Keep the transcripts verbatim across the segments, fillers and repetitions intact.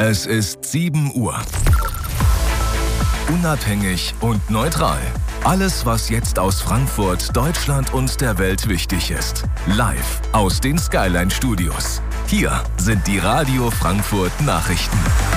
Es ist sieben Uhr. Unabhängig und neutral. Alles, was jetzt aus Frankfurt, Deutschland und der Welt wichtig ist. Live aus den Skyline Studios. Hier sind die Radio Frankfurt Nachrichten.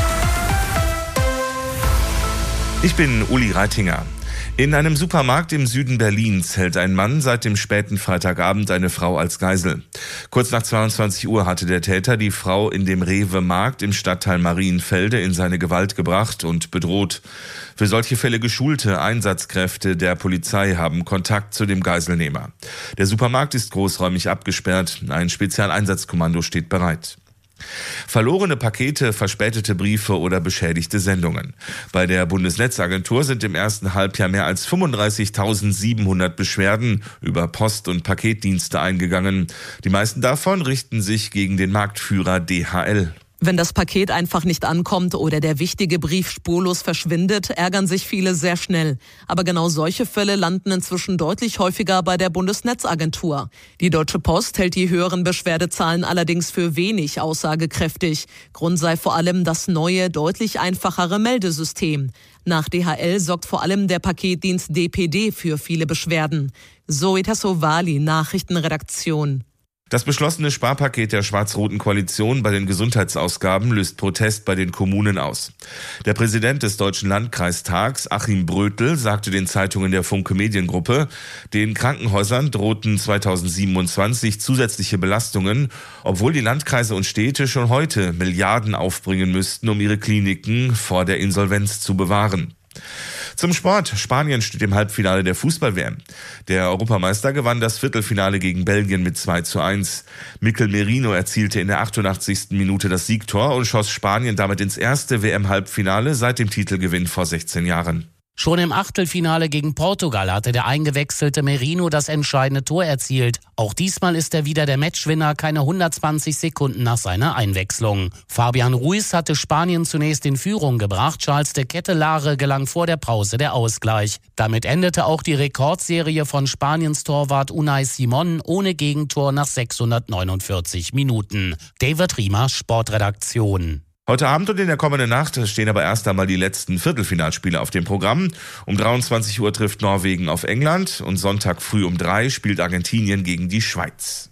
Ich bin Uli Reitinger. In einem Supermarkt im Süden Berlins hält ein Mann seit dem späten Freitagabend eine Frau als Geisel. Kurz nach zweiundzwanzig Uhr hatte der Täter die Frau in dem Rewe-Markt im Stadtteil Marienfelde in seine Gewalt gebracht und bedroht. Für solche Fälle geschulte Einsatzkräfte der Polizei haben Kontakt zu dem Geiselnehmer. Der Supermarkt ist großräumig abgesperrt. Ein Spezialeinsatzkommando steht bereit. Verlorene Pakete, verspätete Briefe oder beschädigte Sendungen. Bei der Bundesnetzagentur sind im ersten Halbjahr mehr als fünfunddreißigtausendsiebenhundert Beschwerden über Post- und Paketdienste eingegangen. Die meisten davon richten sich gegen den Marktführer D H L. Wenn das Paket einfach nicht ankommt oder der wichtige Brief spurlos verschwindet, ärgern sich viele sehr schnell. Aber genau solche Fälle landen inzwischen deutlich häufiger bei der Bundesnetzagentur. Die Deutsche Post hält die höheren Beschwerdezahlen allerdings für wenig aussagekräftig. Grund sei vor allem das neue, deutlich einfachere Meldesystem. Nach D H L sorgt vor allem der Paketdienst D P D für viele Beschwerden. Zoe Tassovali, Nachrichtenredaktion. Das beschlossene Sparpaket der schwarz-roten Koalition bei den Gesundheitsausgaben löst Protest bei den Kommunen aus. Der Präsident des Deutschen Landkreistags, Achim Brötel, sagte den Zeitungen der Funke Mediengruppe, den Krankenhäusern drohten zweitausendsiebenundzwanzig zusätzliche Belastungen, obwohl die Landkreise und Städte schon heute Milliarden aufbringen müssten, um ihre Kliniken vor der Insolvenz zu bewahren. Zum Sport. Spanien steht im Halbfinale der Fußball-W M. Der Europameister gewann das Viertelfinale gegen Belgien mit zwei zu eins. Mikel Merino erzielte in der achtundachtzigsten Minute das Siegtor und schoss Spanien damit ins erste W M-Halbfinale seit dem Titelgewinn vor sechzehn Jahren. Schon im Achtelfinale gegen Portugal hatte der eingewechselte Merino das entscheidende Tor erzielt. Auch diesmal ist er wieder der Matchwinner, keine hundertzwanzig Sekunden nach seiner Einwechslung. Fabian Ruiz hatte Spanien zunächst in Führung gebracht. Charles de Kettelare gelang vor der Pause der Ausgleich. Damit endete auch die Rekordserie von Spaniens Torwart Unai Simon ohne Gegentor nach sechshundertneunundvierzig Minuten. David Riemer, Sportredaktion. Heute Abend und in der kommenden Nacht stehen aber erst einmal die letzten Viertelfinalspiele auf dem Programm. Um dreiundzwanzig Uhr trifft Norwegen auf England und Sonntag früh um drei spielt Argentinien gegen die Schweiz.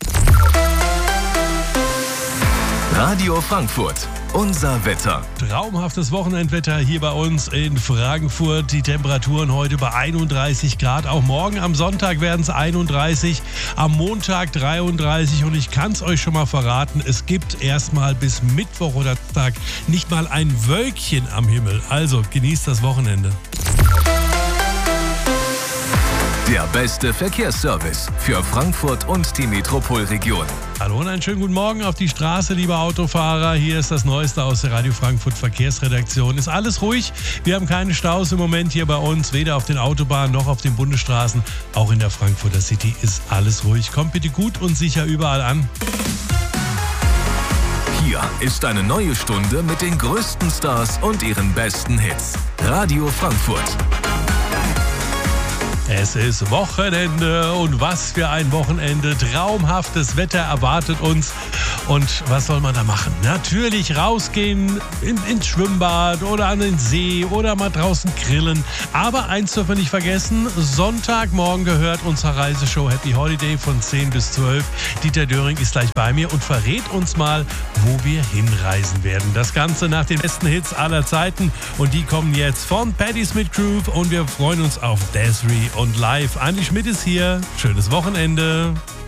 Radio Frankfurt. Unser Wetter. Traumhaftes Wochenendwetter hier bei uns in Frankfurt. Die Temperaturen heute bei einunddreißig Grad. Auch morgen am Sonntag werden es einunddreißig, am Montag dreiunddreißig. Und ich kann es euch schon mal verraten, es gibt erstmal bis Mittwoch oder Tag nicht mal ein Wölkchen am Himmel. Also genießt das Wochenende. Der beste Verkehrsservice für Frankfurt und die Metropolregion. Hallo und einen schönen guten Morgen auf die Straße, liebe Autofahrer. Hier ist das Neueste aus der Radio Frankfurt Verkehrsredaktion. Ist alles ruhig? Wir haben keine Staus im Moment hier bei uns, weder auf den Autobahnen noch auf den Bundesstraßen. Auch in der Frankfurter City ist alles ruhig. Kommt bitte gut und sicher überall an. Hier ist eine neue Stunde mit den größten Stars und ihren besten Hits. Radio Frankfurt. Es ist Wochenende und was für ein Wochenende. Traumhaftes Wetter erwartet uns. Und was soll man da machen? Natürlich rausgehen in, ins Schwimmbad oder an den See oder mal draußen grillen. Aber eins dürfen wir nicht vergessen, Sonntagmorgen gehört unsere Reiseshow Happy Holiday von zehn bis zwölf. Dieter Döring ist gleich bei mir und verrät uns mal, wo wir hinreisen werden. Das Ganze nach den besten Hits aller Zeiten. Und die kommen jetzt von Patti Smith Groove und wir freuen uns auf Desiree und live. Andi Schmidt ist hier. Schönes Wochenende.